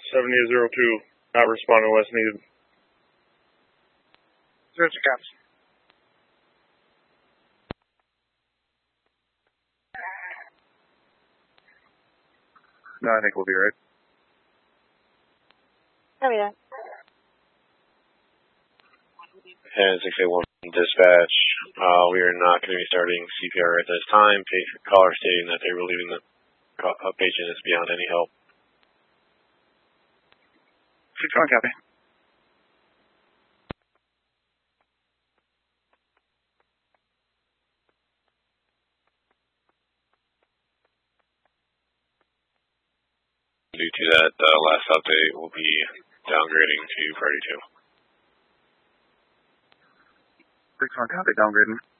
7002, not responding unless needed. 02 cops. No, I think we'll be right. Oh, yeah. And 681 dispatch, we are not going to be starting CPR at this time. Caller stating that they were leaving the patient is beyond any help. 61 copy. Due to that, last update will be downgrading to priority 2. 61 copy, downgrading.